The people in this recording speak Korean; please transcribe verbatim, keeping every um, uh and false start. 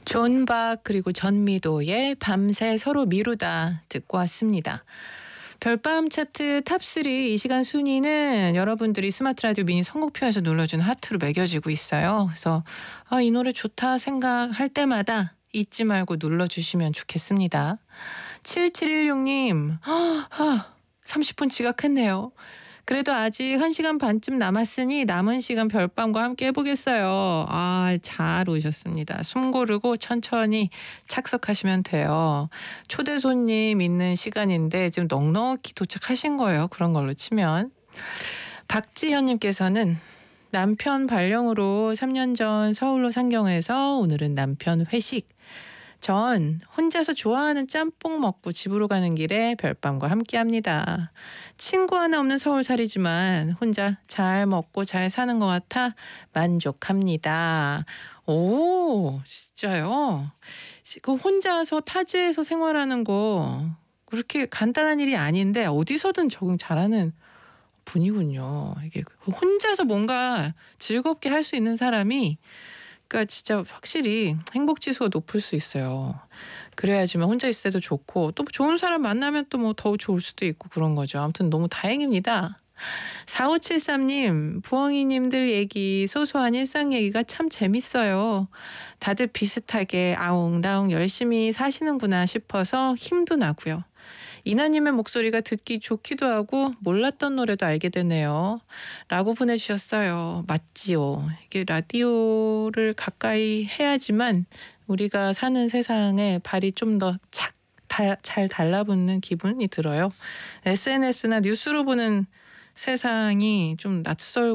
존박 그리고 전미도의 밤새 서로 미루다 듣고 왔습니다. 별밤 차트 탑삼 이 시간 순위는 여러분들이 스마트 라디오 미니 선곡표에서 눌러준 하트로 매겨지고 있어요. 그래서 아, 이 노래 좋다 생각할 때마다 잊지 말고 눌러주시면 좋겠습니다. 칠칠일육 님 아, 삼십 분 지각했네요. 그래도 아직 한 시간 반쯤 남았으니 남은 시간 별밤과 함께 해보겠어요. 아, 잘 오셨습니다. 숨 고르고 천천히 착석하시면 돼요. 초대 손님 있는 시간인데 지금 넉넉히 도착하신 거예요. 그런 걸로 치면. 박지현님께서는 남편 발령으로 삼 년 전 서울로 상경해서 오늘은 남편 회식. 전 혼자서 좋아하는 짬뽕 먹고 집으로 가는 길에 별밤과 함께합니다. 친구 하나 없는 서울살이지만 혼자 잘 먹고 잘 사는 것 같아 만족합니다. 오, 진짜요? 그 혼자서 타지에서 생활하는 거 그렇게 간단한 일이 아닌데 어디서든 적응 잘하는 분이군요. 이게 혼자서 뭔가 즐겁게 할 수 있는 사람이 그러니까 진짜 확실히 행복 지수가 높을 수 있어요. 그래야지만 혼자 있을 때도 좋고 또 좋은 사람 만나면 또 뭐 더 좋을 수도 있고 그런 거죠. 아무튼 너무 다행입니다. 사오칠삼 님, 부엉이님들 얘기, 소소한 일상 얘기가 참 재밌어요. 다들 비슷하게 아웅다웅 열심히 사시는구나 싶어서 힘도 나고요. 이나님의 목소리가 듣기 좋기도 하고 몰랐던 노래도 알게 되네요. 라고 보내주셨어요. 맞지요. 이게 라디오를 가까이 해야지만 우리가 사는 세상에 발이 좀 더 착 잘 달라붙는 기분이 들어요. 에스엔에스나 뉴스로 보는 세상이 좀 낯설고